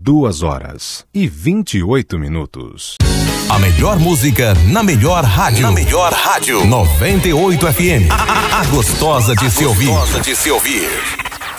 2h28. A melhor música na melhor rádio. Na melhor rádio. 98 FM. A gostosa de se ouvir.